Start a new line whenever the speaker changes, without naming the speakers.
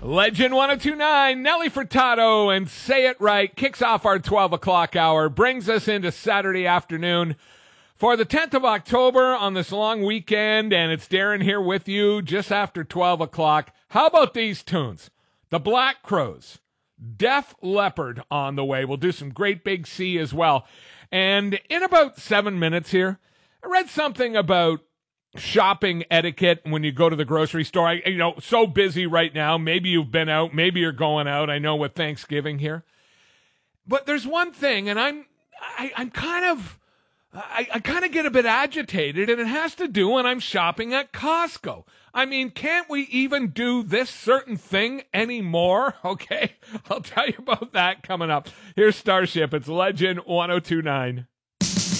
Legend 1029, Nelly Furtado and Say It Right kicks off our 12 o'clock hour, brings us into Saturday afternoon for the 10th of October on this long weekend, and it's Darren here with you just after 12 o'clock. How about these tunes? The Black Crowes, Def Leppard on the way. We'll do some Great Big Sea as well. And in about 7 minutes here, I read something about shopping etiquette when you go to the grocery store. So busy right now. Maybe you've been out. Maybe you're going out. I know with Thanksgiving here. But there's one thing, and I kind of get a bit agitated, and it has to do when I'm shopping at Costco. I mean, can't we even do this certain thing anymore? Okay, I'll tell you about that coming up. Here's Starship. It's Legend 1029.